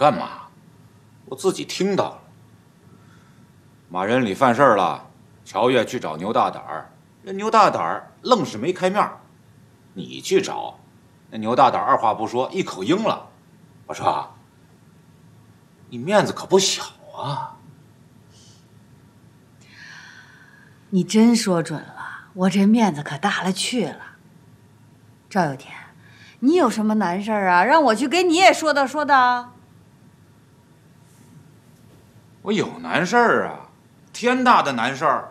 干嘛？我自己听到了。马仁里犯事儿了，乔越去找牛大胆儿，人牛大胆儿愣是没开面儿。你去找，那牛大胆儿二话不说一口应了。我说，你面子可不小啊！ 你真说准了，我这面子可大了去了。赵有田，你有什么难事儿啊？让我去给你也说道说道。 我有难事儿啊，天大的难事儿。